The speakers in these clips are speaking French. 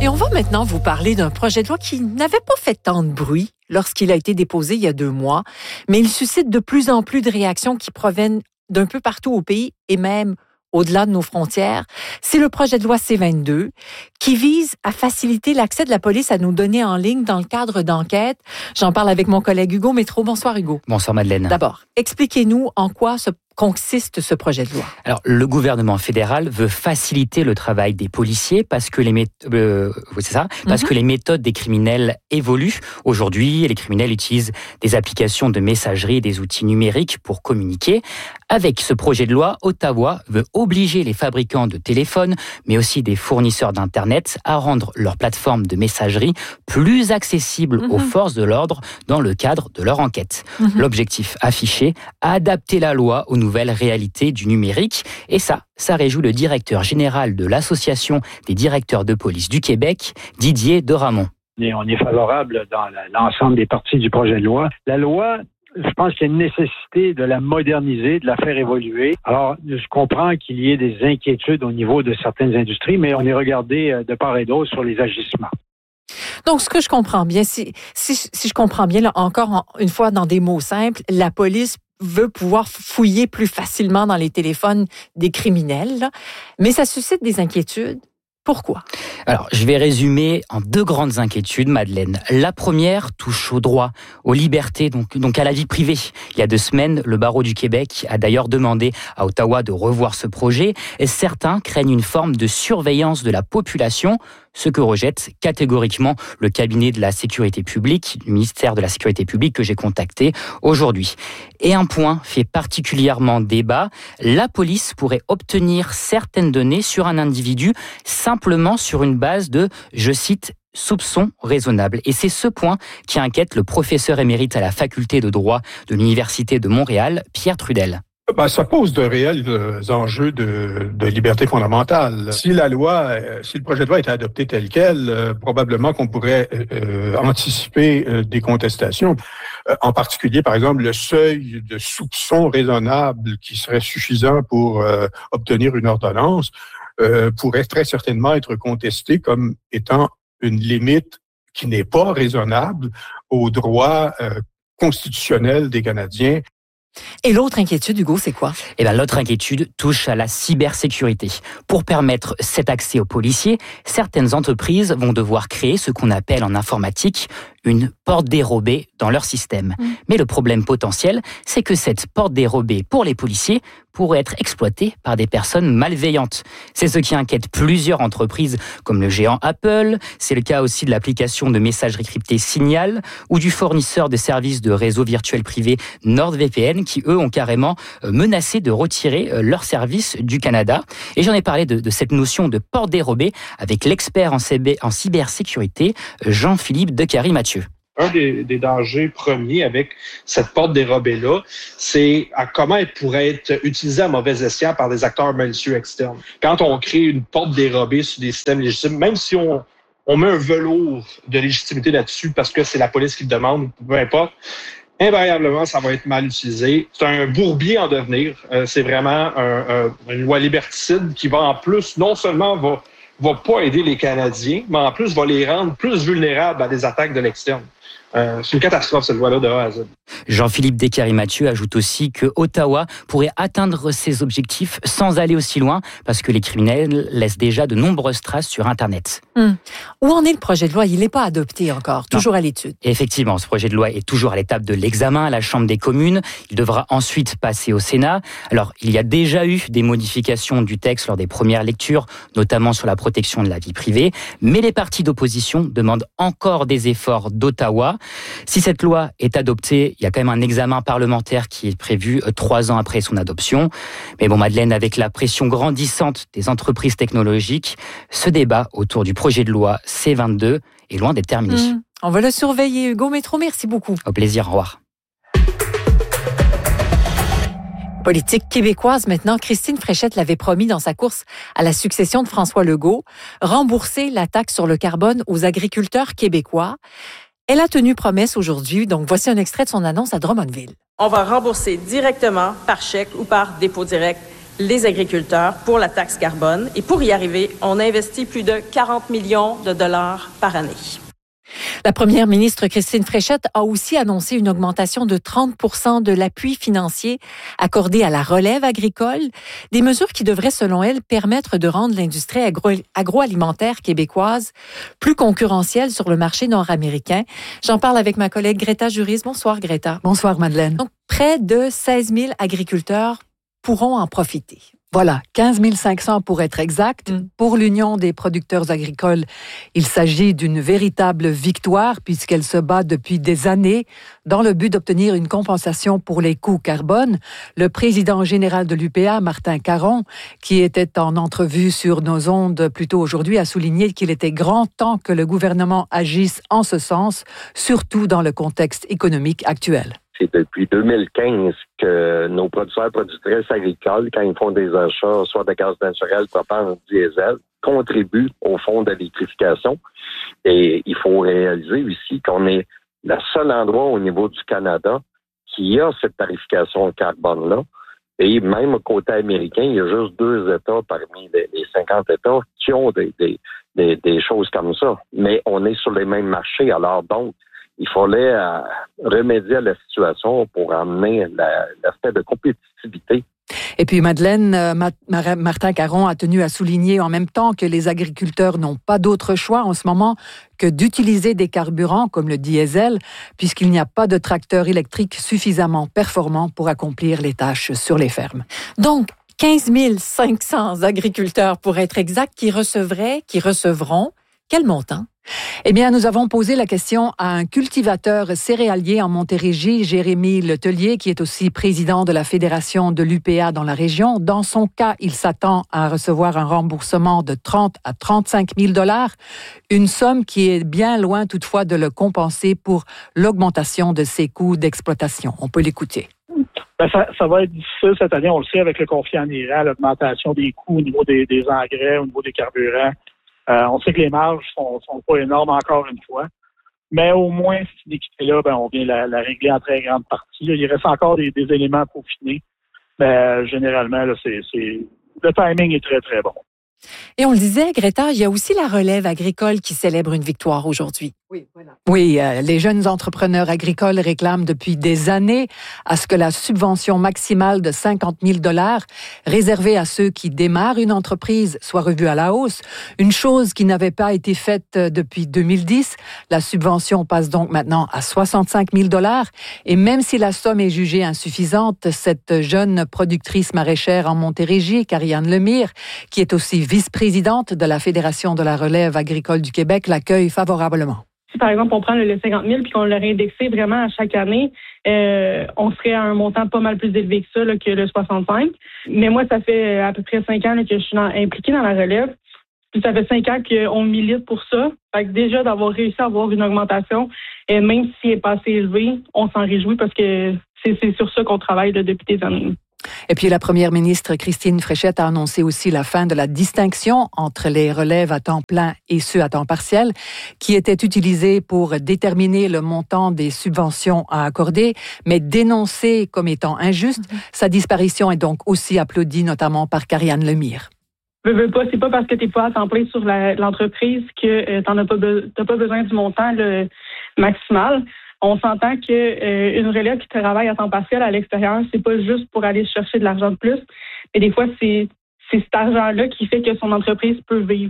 Et on va maintenant vous parler d'un projet de loi qui n'avait pas fait tant de bruit lorsqu'il a été déposé il y a 2 mois, mais il suscite de plus en plus de réactions qui proviennent d'un peu partout au pays et même au-delà de nos frontières. C'est le projet de loi C-22 qui vise à faciliter l'accès de la police à nos données en ligne dans le cadre d'enquêtes. J'en parle avec mon collègue Hugo Métro. Bonsoir Hugo. Bonsoir Madeleine. D'abord, expliquez-nous en quoi consiste ce projet de loi. Alors, le gouvernement fédéral veut faciliter le travail des policiers parce que les méthodes des criminels évoluent. Aujourd'hui, les criminels utilisent des applications de messagerie et des outils numériques pour communiquer. Avec ce projet de loi, Ottawa veut obliger les fabricants de téléphones, mais aussi des fournisseurs d'Internet, à rendre leurs plateformes de messagerie plus accessibles aux forces de l'ordre dans le cadre de leur enquête. L'objectif affiché, adapter la loi aux nouvelles réalités du numérique. Et ça réjouit le directeur général de l'Association des directeurs de police du Québec, Didier Deramont. On est favorable dans l'ensemble des parties du projet de loi. La loi, je pense qu'il y a une nécessité de la moderniser, de la faire évoluer. Alors, je comprends qu'il y ait des inquiétudes au niveau de certaines industries, mais on est regardé de part et d'autre sur les agissements. Donc, ce que je comprends bien, si je comprends bien, là, encore une fois, dans des mots simples, la police veut pouvoir fouiller plus facilement dans les téléphones des criminels, là, mais ça suscite des inquiétudes. Pourquoi? Alors, je vais résumer en 2 grandes inquiétudes, Madeleine. La première touche au droit, aux libertés, donc à la vie privée. Il y a 2 semaines, le barreau du Québec a d'ailleurs demandé à Ottawa de revoir ce projet. Et certains craignent une forme de surveillance de la population, ce que rejette catégoriquement le cabinet de la sécurité publique, le ministère de la sécurité publique que j'ai contacté aujourd'hui. Et un point fait particulièrement débat, la police pourrait obtenir certaines données sur un individu simplement sur une base de, je cite, soupçons raisonnables. Et c'est ce point qui inquiète le professeur émérite à la faculté de droit de l'Université de Montréal, Pierre Trudel. Ça pose de réels enjeux de liberté fondamentale. Si le projet de loi était adopté tel quel, probablement qu'on pourrait anticiper des contestations. En particulier, par exemple, le seuil de soupçon raisonnable qui serait suffisant pour obtenir une ordonnance pourrait très certainement être contesté comme étant une limite qui n'est pas raisonnable aux droits constitutionnels des Canadiens. Et l'autre inquiétude, Hugo, c'est quoi? L'autre inquiétude touche à la cybersécurité. Pour permettre cet accès aux policiers, certaines entreprises vont devoir créer ce qu'on appelle en informatique une porte dérobée dans leur système. Mais le problème potentiel, c'est que cette porte dérobée pour les policiers pourrait être exploitée par des personnes malveillantes. C'est ce qui inquiète plusieurs entreprises comme le géant Apple, c'est le cas aussi de l'application de messagerie cryptée Signal ou du fournisseur de services de réseau virtuel privé NordVPN qui, eux, ont carrément menacé de retirer leurs services du Canada. Et j'en ai parlé de cette notion de porte dérobée avec l'expert en cybersécurité, Jean-Philippe Decary-Mathieu. Un des dangers premiers avec cette porte dérobée-là, c'est à comment elle pourrait être utilisée à mauvais escient par des acteurs malicieux externes. Quand on crée une porte dérobée sur des systèmes légitimes, même si on met un velours de légitimité là-dessus parce que c'est la police qui le demande, peu importe, invariablement, ça va être mal utilisé. C'est un bourbier en devenir. C'est vraiment une loi liberticide qui va en plus, non seulement va pas aider les Canadiens, mais en plus va les rendre plus vulnérables à des attaques de l'externe. C'est une catastrophe, cette loi-là, de A à Z. Jean-Philippe Decary-Mathieu ajoute aussi que Ottawa pourrait atteindre ses objectifs sans aller aussi loin parce que les criminels laissent déjà de nombreuses traces sur Internet. Où en est le projet de loi? Il n'est pas adopté encore, toujours à l'étude. Effectivement, ce projet de loi est toujours à l'étape de l'examen à la Chambre des communes. Il devra ensuite passer au Sénat. Alors, il y a déjà eu des modifications du texte lors des premières lectures, notamment sur la protection de la vie privée. Mais les partis d'opposition demandent encore des efforts d'Ottawa. Si cette loi est adoptée, il y a quand même un examen parlementaire qui est prévu 3 ans après son adoption. Mais bon, Madeleine, avec la pression grandissante des entreprises technologiques, ce débat autour du projet de loi C-22 est loin d'être terminé. On va le surveiller, Hugo Métro. Merci beaucoup. Au plaisir, au revoir. Politique québécoise maintenant, Christine Fréchette l'avait promis dans sa course à la succession de François Legault, rembourser la taxe sur le carbone aux agriculteurs québécois. Elle a tenu promesse aujourd'hui, donc voici un extrait de son annonce à Drummondville. On va rembourser directement par chèque ou par dépôt direct les agriculteurs pour la taxe carbone. Et pour y arriver, on investit plus de 40 millions de dollars par année. La première ministre Christine Fréchette a aussi annoncé une augmentation de 30% de l'appui financier accordé à la relève agricole, des mesures qui devraient, selon elle, permettre de rendre l'industrie agroalimentaire québécoise plus concurrentielle sur le marché nord-américain. J'en parle avec ma collègue Greta Juris. Bonsoir Greta. Bonsoir Madeleine. Donc, près de 16 000 agriculteurs pourront en profiter. Voilà, 15 500 pour être exact. Pour l'Union des producteurs agricoles, il s'agit d'une véritable victoire puisqu'elle se bat depuis des années dans le but d'obtenir une compensation pour les coûts carbone. Le président général de l'UPA, Martin Caron, qui était en entrevue sur nos ondes plus tôt aujourd'hui, a souligné qu'il était grand temps que le gouvernement agisse en ce sens, surtout dans le contexte économique actuel. C'est depuis 2015 que nos producteurs et productrices agricoles, quand ils font des achats, soit de gaz naturel, propane ou diesel, contribuent au fonds d'électrification. Et il faut réaliser ici qu'on est le seul endroit au niveau du Canada qui a cette tarification carbone-là. Et même au côté américain, il y a juste 2 États parmi les 50 États qui ont des choses comme ça. Mais on est sur les mêmes marchés. Alors donc, il fallait remédier à la situation pour amener l'aspect de compétitivité. Et puis, Madeleine, Martin Caron a tenu à souligner en même temps que les agriculteurs n'ont pas d'autre choix en ce moment que d'utiliser des carburants comme le diesel, puisqu'il n'y a pas de tracteurs électriques suffisamment performants pour accomplir les tâches sur les fermes. Donc, 15 500 agriculteurs, pour être exact, qui recevront quel montant? Eh bien, nous avons posé la question à un cultivateur céréalier en Montérégie, Jérémy Letellier, qui est aussi président de la Fédération de l'UPA dans la région. Dans son cas, il s'attend à recevoir un remboursement de 30 à 35 000 $, une somme qui est bien loin toutefois de le compenser pour l'augmentation de ses coûts d'exploitation. On peut l'écouter. Ça va être difficile cette année, on le sait, avec le conflit en Iran, l'augmentation des coûts au niveau des engrais, au niveau des carburants. On sait que les marges sont pas énormes encore une fois, mais au moins cette équité-là, on vient la régler en très grande partie. Il reste encore des éléments à peaufiner, mais généralement, le timing est très, très bon. Et on le disait, Greta, il y a aussi la relève agricole qui célèbre une victoire aujourd'hui. Oui, voilà. Oui, les jeunes entrepreneurs agricoles réclament depuis des années à ce que la subvention maximale de 50 000 $ réservée à ceux qui démarrent une entreprise soit revue à la hausse. Une chose qui n'avait pas été faite depuis 2010. La subvention passe donc maintenant à 65 000 $. Et même si la somme est jugée insuffisante, cette jeune productrice maraîchère en Montérégie, Karianne Lemire, qui est aussi vice-présidente de la Fédération de la relève agricole du Québec, l'accueille favorablement. Si, par exemple, on prend le 50 000 puis qu'on le réindexait vraiment à chaque année, on serait à un montant pas mal plus élevé que ça, là, que le 65. Mais moi, ça fait à peu près 5 ans là, que je suis impliquée dans la relève. Puis ça fait 5 ans qu'on milite pour ça. Fait que déjà, d'avoir réussi à avoir une augmentation, même si elle n'est pas assez élevée, on s'en réjouit parce que c'est sur ça qu'on travaille là, depuis des années. Et puis la première ministre Christine Fréchette a annoncé aussi la fin de la distinction entre les relèves à temps plein et ceux à temps partiel, qui étaient utilisés pour déterminer le montant des subventions à accorder, mais dénoncée comme étant injuste. Sa disparition est donc aussi applaudie, notamment par Karianne Lemire. Veux pas, c'est pas parce que tu n'es pas à temps plein sur l'entreprise que tu n'as pas besoin du montant le maximal. On s'entend qu'une relève qui travaille à temps partiel à l'extérieur, c'est pas juste pour aller chercher de l'argent de plus, mais des fois, c'est cet argent-là qui fait que son entreprise peut vivre.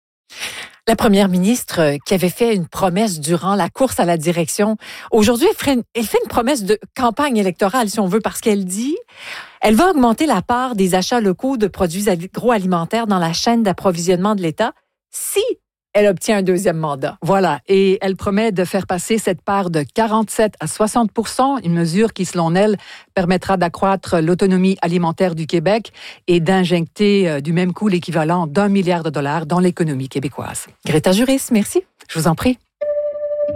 La première ministre qui avait fait une promesse durant la course à la direction, aujourd'hui, elle fait une promesse de campagne électorale, si on veut, parce qu'elle dit elle va augmenter la part des achats locaux de produits agroalimentaires dans la chaîne d'approvisionnement de l'État si elle obtient un deuxième mandat. Voilà, et elle promet de faire passer cette part de 47 à 60 %, une mesure qui, selon elle, permettra d'accroître l'autonomie alimentaire du Québec et d'injecter du même coup l'équivalent d'1 milliard de $ dans l'économie québécoise. Greta Juris, merci. Je vous en prie.